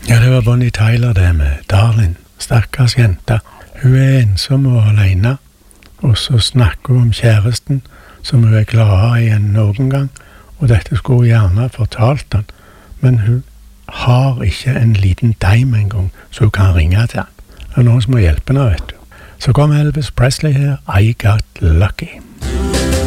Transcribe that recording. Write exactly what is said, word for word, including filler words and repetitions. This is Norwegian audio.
Ja, det var Bonnie Tyler det med Darlin, stakkars jenta. Hun er ensom og alene, og så snakker hun om kjæresten som hun er gladere i enn noen gang, og dette skulle hun gjerne fortalt han, men hun har ikke en liten dime en gang, så hun kan ringe til han. Det er noen som må hjelpe henne, vet du. Så kommer Elvis Presley her, I Got Lucky.